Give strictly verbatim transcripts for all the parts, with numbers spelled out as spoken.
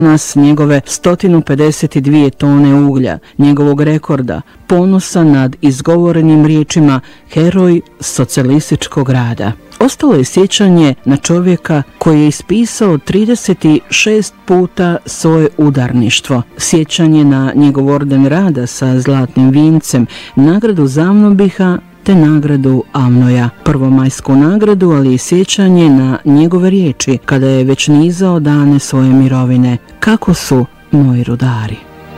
nas njegove sto pedeset dvije tone uglja, njegovog rekorda, ponosa nad izgovorenim riječima heroj socijalističkog rada. Ostalo je sjećanje na čovjeka koji je ispisao trideset šest puta svoje udarništvo, sjećanje na njegov orden rada sa zlatnim vincem, nagradu Zavnobiha te nagradu Avnoja, prvomajsku nagradu, ali i sjećanje na njegove riječi kada je već nizao dane svoje mirovine. Kako su moji rudari?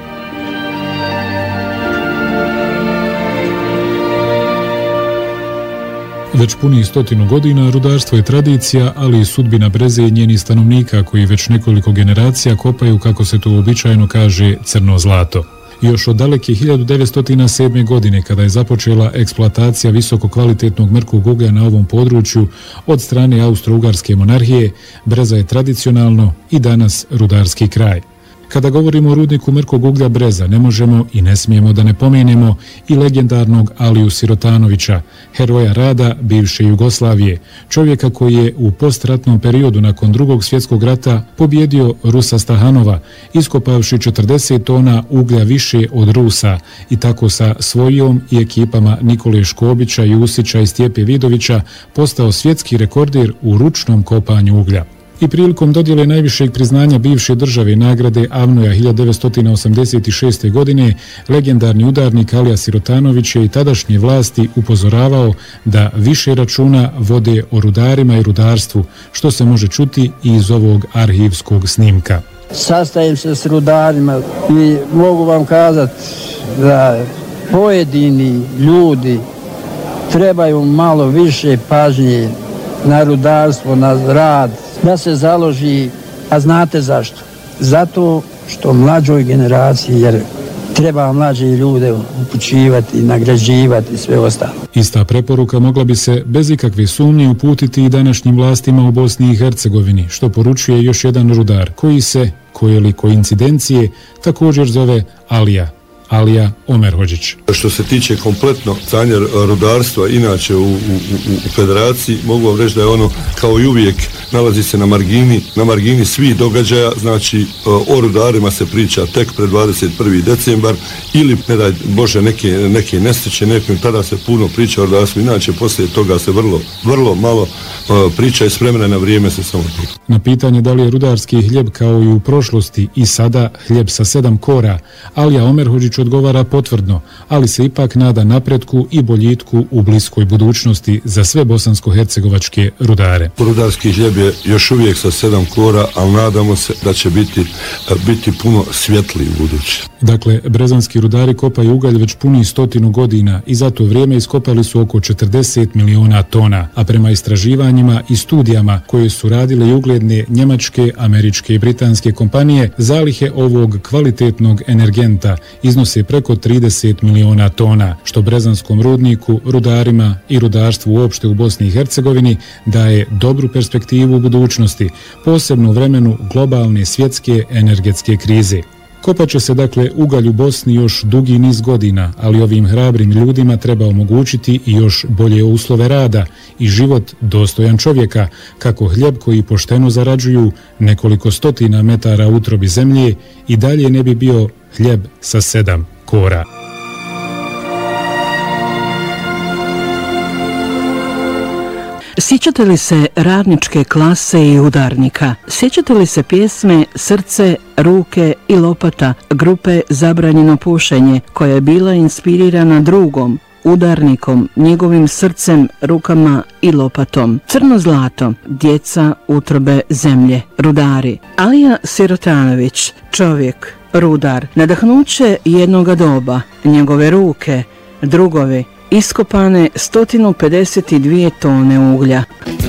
Već punih stotinu godina rudarstvo je tradicija, ali i sudbina Breze i njenih stanovnika koji već nekoliko generacija kopaju, kako se to uobičajeno kaže, crno zlato. Još od daleke hiljadu devetsto sedme. godine, kada je započela eksploatacija visoko kvalitetnog mrkog uglja na ovom području od strane Austro-Ugarske monarhije, Breza je tradicionalno i danas rudarski kraj. Kada govorimo o rudniku mrkog uglja Breza, ne možemo i ne smijemo da ne pomenemo i legendarnog Aliju Sirotanovića, heroja rada bivše Jugoslavije, čovjeka koji je u postratnom periodu nakon drugog svjetskog rata pobjedio Rusa Stahanova, iskopavši četrdeset tona uglja više od Rusa i tako sa svojom i ekipama Nikole Škobića, Jusića i Stjepe Vidovića postao svjetski rekorder u ručnom kopanju uglja. I prilikom dodjele najvišeg priznanja bivše države nagrade Avnoja hiljadu devetsto osamdeset šeste. godine, legendarni udarnik Alija Sirotanović je i tadašnje vlasti upozoravao da više računa vode o rudarima i rudarstvu, što se može čuti i iz ovog arhivskog snimka. Sastajem se s rudarima i mogu vam kazati da pojedini ljudi trebaju malo više pažnje na rudarstvo, na rad, da se založi, a znate zašto? Zato što mlađoj generaciji, jer treba mlađe ljude upućivati, nagrađivati i sve ostalo. Ista preporuka mogla bi se bez ikakve sumnje uputiti i današnjim vlastima u Bosni i Hercegovini, što poručuje još jedan rudar, koji se, koje li koincidencije, također zove Alija. Alija Omerhodžić. Što se tiče kompletno stanja rudarstva, inače u, u, u federaciji, mogu vam reći da je ono, kao i uvijek, nalazi se na margini, na margini svih događaja, znači o rudarima se priča tek pred dvadeset prvi decembar ili, ne daj Bože, neke, neke nesreće, nekim, tada se puno priča o rudarstvu, inače poslije toga se vrlo, vrlo malo priča i s vremena na vrijeme se samo to. Na pitanje da li je rudarski hljeb kao i u prošlosti i sada hljeb sa sedam kora, Alija Omerhodžić odgovara potvrdno, ali se ipak nada napretku i boljitku u bliskoj budućnosti za sve bosansko-hercegovačke rudare. Rudarski hljeb je još uvijek sa sedam kora, ali nadamo se da će biti, biti puno svjetliji u budući. Dakle, brezanski rudari kopaju ugalj već puni stotinu godina i za to vrijeme iskopali su oko četrdeset miliona tona, a prema istraživanjima i studijama koje su radile i ugledne njemačke, američke i britanske kompanije, zalihe ovog kvalitetnog energenta iznose preko trideset miliona tona, što brezanskom rudniku, rudarima i rudarstvu uopšte u Bosni i Hercegovini daje dobru perspektivu u budućnosti, posebno u vremenu globalne svjetske energetske krize. Kopat će se dakle ugalj u Bosni još dugi niz godina, ali ovim hrabrim ljudima treba omogućiti i još bolje uslove rada i život dostojan čovjeka, kako hljeb koji pošteno zarađuju nekoliko stotina metara u utrobi zemlje i dalje ne bi bio hljeb sa sedam kora. Sjećate li se radničke klase i udarnika? Sjećate li se pjesme Srce, ruke i lopata grupe Zabranjeno pušenje, koja je bila inspirirana drugom, udarnikom, njegovim srcem, rukama i lopatom? Crno zlato, djeca utrobe zemlje, rudari. Alija Sirotanović, čovjek, rudar, nadahnuće jednoga doba, njegove ruke, drugovi, iskopane sto pedeset dvije tone uglja.